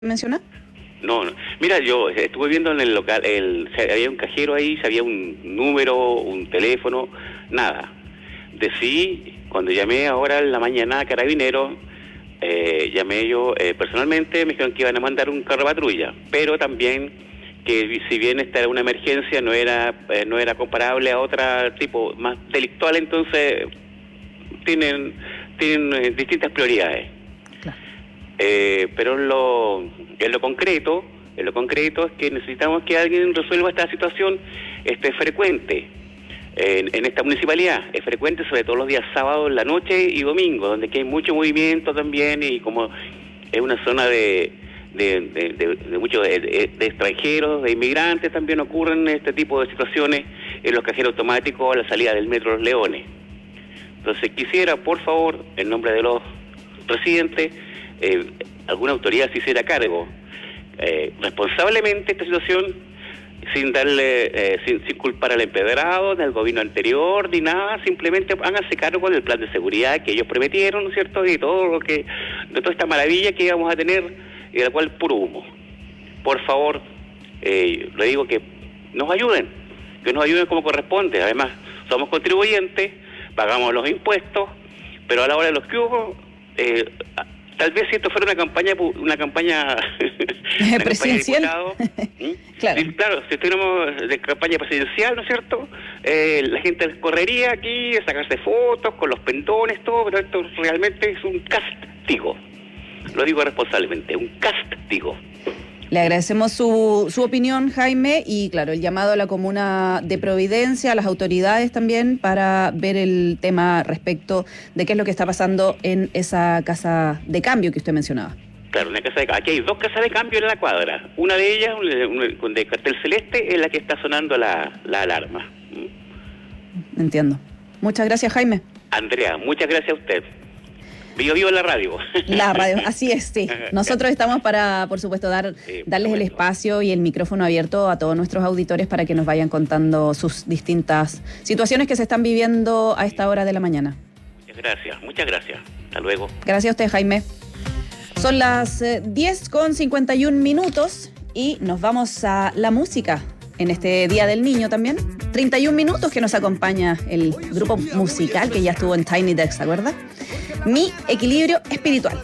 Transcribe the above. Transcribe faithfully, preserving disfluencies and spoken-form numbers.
menciona? No, no. Mira, yo estuve viendo en el local, el, había un cajero ahí, había un número, un teléfono, nada. Decidí, cuando llamé ahora en la mañana a Carabineros, eh, llamé yo eh, personalmente, me dijeron que iban a mandar un carro de patrulla, pero también que si bien esta era una emergencia, no era eh, no era comparable a otra tipo más delictual, entonces tienen, tienen eh, distintas prioridades. Claro. Eh, pero en lo, en lo concreto, en lo concreto es que necesitamos que alguien resuelva esta situación. Este es frecuente en, en esta municipalidad, es frecuente sobre todo los días sábados, en la noche y domingo, donde aquí hay mucho movimiento también, y como es una zona de de, de, de, de muchos de, de, de extranjeros, de inmigrantes, también ocurren este tipo de situaciones en los cajeros automáticos a la salida del Metro Los Leones. Entonces quisiera, por favor, en nombre de los residentes, Eh, alguna autoridad se hiciera cargo eh, responsablemente esta situación, sin darle, eh, sin, sin culpar al empedrado, ni al gobierno anterior, ni nada. Simplemente háganse cargo del plan de seguridad que ellos prometieron, ¿no es cierto? Y todo lo que, de toda esta maravilla que íbamos a tener, y de la cual puro humo. Por favor, eh, le digo que nos ayuden, que nos ayuden como corresponde. Además, somos contribuyentes, pagamos los impuestos, pero a la hora de los que hubo, eh, tal vez si esto fuera una campaña una campaña, una presidencial. Campaña de diputado, claro. Sí, claro, si estuviéramos de campaña presidencial, ¿no es cierto? Eh, la gente correría aquí a sacarse fotos con los pendones, todo, pero esto realmente es un castigo. Lo digo responsablemente, un castigo. Le agradecemos su, su opinión, Jaime, y claro, el llamado a la comuna de Providencia, a las autoridades también, para ver el tema respecto de qué es lo que está pasando en esa casa de cambio que usted mencionaba. Claro, una casa de cambio. Aquí hay dos casas de cambio en la cuadra. Una de ellas, una de cartel celeste, es la que está sonando la, la alarma. Entiendo. Muchas gracias, Jaime. Andrea, muchas gracias a usted. Vivo, vivo en la radio. La radio, así es, sí. Nosotros estamos para, por supuesto, dar, sí, darles el espacio y el micrófono abierto a todos nuestros auditores para que nos vayan contando sus distintas situaciones que se están viviendo a esta hora de la mañana. Muchas gracias, muchas gracias. Hasta luego. Gracias a usted, Jaime. Son las eh, diez con cincuenta y un minutos y nos vamos a la música en este Día del Niño también. treinta y un minutos que nos acompaña el grupo musical que ya estuvo en Tiny Desk, ¿se acuerda? Mi equilibrio espiritual.